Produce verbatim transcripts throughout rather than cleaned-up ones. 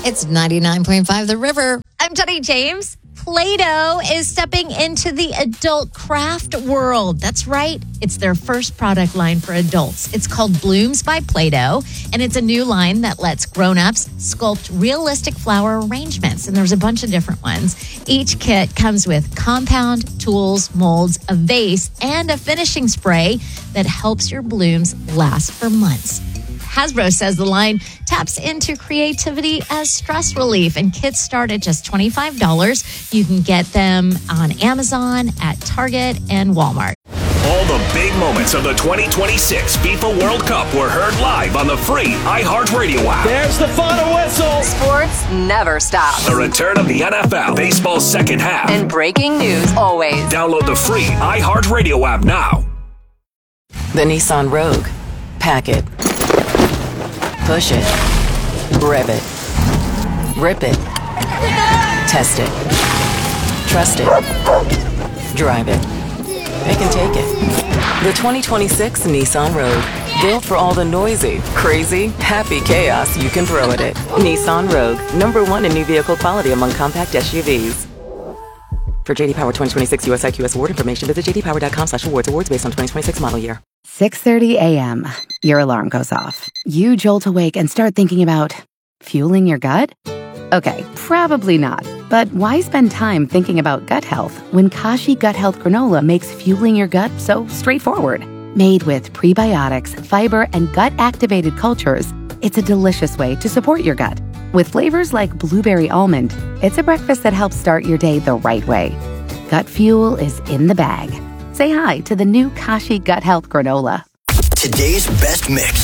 It's ninety-nine point five The River. I'm Jenny James. Play-Doh is stepping into the adult craft world. That's right. It's their first product line for adults. It's called Blooms by Play-Doh, and it's a new line that lets grown-ups sculpt realistic flower arrangements, and there's a bunch of different ones. Each kit comes with compound, tools, molds, a vase, and a finishing spray that helps your blooms last for months. Hasbro says the line taps into creativity as stress relief, and kits start at just twenty-five dollars. You can get them on Amazon, at Target, and Walmart. All the big moments of the twenty twenty-six FIFA World Cup were heard live on the free iHeartRadio app. There's the final whistle. Sports never stops. The return of the N F L, baseball's second half. And breaking news always. Download the free iHeartRadio app now. The Nissan Rogue. Pack it. Push it. Rev it. Rip it. Test it. Trust it. Drive it. They can take it. The twenty twenty-six Nissan Rogue. Built for all the noisy, crazy, happy chaos you can throw at it. Nissan Rogue. Number one in new vehicle quality among compact S U Vs. For J D Power twenty twenty-six U S I Q S award information, visit j d power dot com slash awards. Awards based on twenty twenty-six model year. six thirty a.m. Your alarm goes off. You jolt awake and start thinking about fueling your gut? Okay, probably not. But why spend time thinking about gut health when Kashi Gut Health Granola makes fueling your gut so straightforward? Made with prebiotics, fiber, and gut-activated cultures, it's a delicious way to support your gut. With flavors like blueberry almond, it's a breakfast that helps start your day the right way. Gut fuel is in the bag. Say hi to the new Kashi Gut Health Granola. Today's best mix.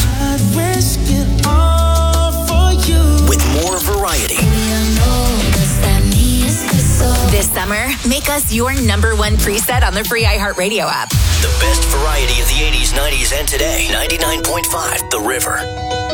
With more variety. This summer, make us your number one preset on the free iHeartRadio app. The best variety of the eighties, nineties, and today. ninety-nine point five The River.